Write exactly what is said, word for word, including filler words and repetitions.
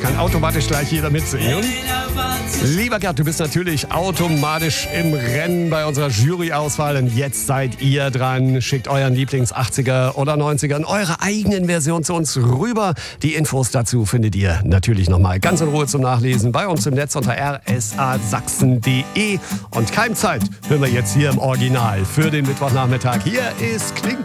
kann automatisch gleich jeder mitsingen. Lieber Gerd, du bist natürlich automatisch im Rennen bei unserer Jury-Auswahl. Und jetzt seid ihr dran. Schickt euren Lieblings-achtziger oder neunziger in eurer eigenen Version zu uns rüber. Die Infos dazu findet ihr natürlich nochmal ganz in Ruhe zum Nachlesen bei uns im Netz unter r s a sachsen punkt d e. Und Keimzeit hören wir jetzt hier im Original für den Mittwochnachmittag. Hier ist Klingt